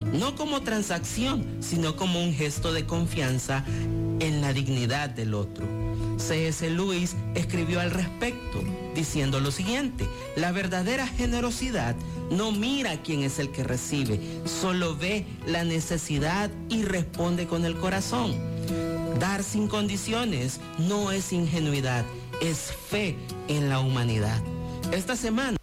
no como transacción, sino como un gesto de confianza en la dignidad del otro. C.S. Lewis escribió al respecto, diciendo lo siguiente: la verdadera generosidad no mira quién es el que recibe, solo ve la necesidad y responde con el corazón. Dar sin condiciones no es ingenuidad, es fe en la humanidad. Esta semana